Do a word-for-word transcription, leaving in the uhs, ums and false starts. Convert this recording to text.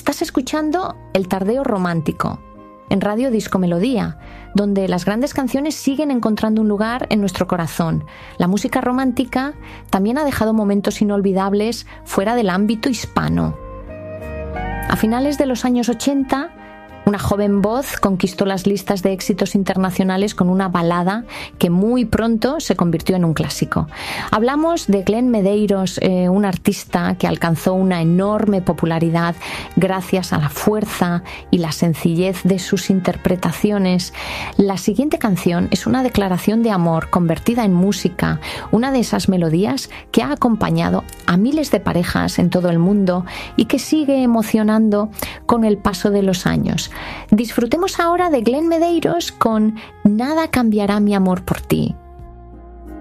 Estás escuchando El Tardeo Romántico, en Radio Disco Melodía, donde las grandes canciones siguen encontrando un lugar en nuestro corazón. La música romántica también ha dejado momentos inolvidables fuera del ámbito hispano. A finales de los años ochenta, una joven voz conquistó las listas de éxitos internacionales con una balada que muy pronto se convirtió en un clásico. Hablamos de Glenn Medeiros, eh, un artista que alcanzó una enorme popularidad gracias a la fuerza y la sencillez de sus interpretaciones. La siguiente canción es una declaración de amor convertida en música, una de esas melodías que ha acompañado a miles de parejas en todo el mundo y que sigue emocionando con el paso de los años. Disfrutemos ahora de Glenn Medeiros con Nada cambiará mi amor por ti.